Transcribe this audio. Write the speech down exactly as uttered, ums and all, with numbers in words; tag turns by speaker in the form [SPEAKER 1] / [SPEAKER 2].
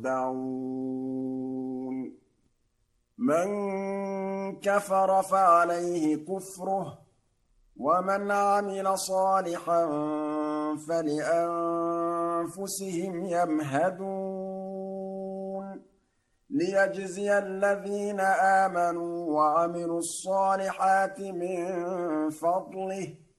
[SPEAKER 1] يدعون من كفر فعليه كفره ومن عمل صالحا فلأنفسهم يمهدون ليجزي الذين آمنوا وعملوا الصالحات من فضله